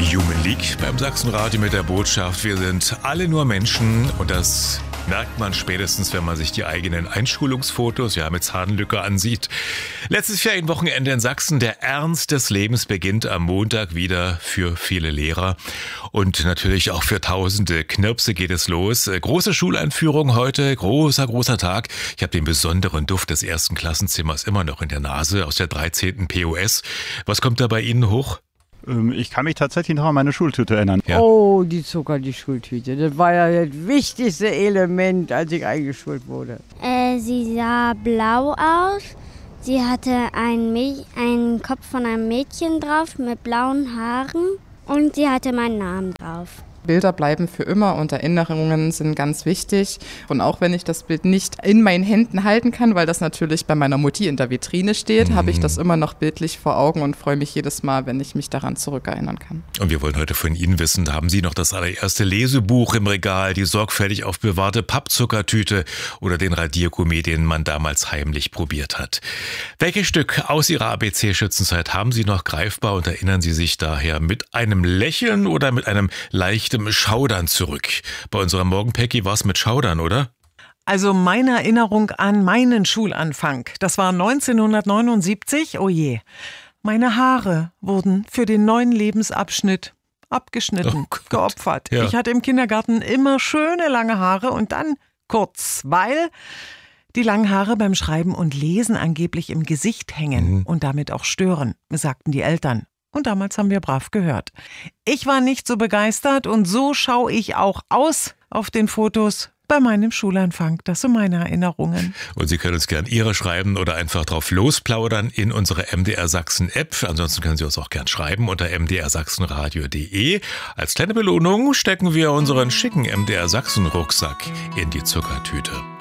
Human League beim Sachsenradio mit der Botschaft, wir sind alle nur Menschen, und das merkt man spätestens, wenn man sich die eigenen Einschulungsfotos mit Zahnlücke ansieht. Letztes Ferienwochenende in Sachsen, der Ernst des Lebens beginnt am Montag wieder für viele Lehrer und natürlich auch für tausende Knirpse geht es los. Große Schuleinführung heute, großer Tag. Ich habe den besonderen Duft des ersten Klassenzimmers immer noch in der Nase aus der 13. POS. Was kommt da bei Ihnen hoch? Ich kann mich tatsächlich noch an meine Schultüte erinnern. Ja. Oh, die Schultüte. Das war ja das wichtigste Element, als ich eingeschult wurde. Sie sah blau aus. Sie hatte einen Kopf von einem Mädchen drauf mit blauen Haaren und sie hatte meinen Namen drauf. Bilder bleiben für immer und Erinnerungen sind ganz wichtig. Und auch wenn ich das Bild nicht in meinen Händen halten kann, weil das natürlich bei meiner Mutti in der Vitrine steht, habe ich das immer noch bildlich vor Augen und freue mich jedes Mal, wenn ich mich daran zurückerinnern kann. Und wir wollen heute von Ihnen wissen, haben Sie noch das allererste Lesebuch im Regal, die sorgfältig aufbewahrte Pappzuckertüte oder den Radiergummi, den man damals heimlich probiert hat? Welches Stück aus Ihrer ABC-Schützenzeit haben Sie noch greifbar und erinnern Sie sich daher mit einem Lächeln oder mit einem leichten Schaudern zurück? Bei unserer Morgenpäcki war es mit Schaudern, oder? Also meine Erinnerung an meinen Schulanfang, das war 1979, oh je. Meine Haare wurden für den neuen Lebensabschnitt abgeschnitten, geopfert. Ja. Ich hatte im Kindergarten immer schöne lange Haare und dann kurz, weil die langen Haare beim Schreiben und Lesen angeblich im Gesicht hängen und damit auch stören, sagten die Eltern. Und damals haben wir brav gehört. Ich war nicht so begeistert und so schaue ich auch aus auf den Fotos bei meinem Schulanfang. Das sind meine Erinnerungen. Und Sie können uns gern Ihre schreiben oder einfach drauf losplaudern in unsere MDR Sachsen App. Ansonsten können Sie uns auch gern schreiben unter mdrsachsenradio.de. Als kleine Belohnung stecken wir unseren schicken MDR Sachsen Rucksack in die Zuckertüte.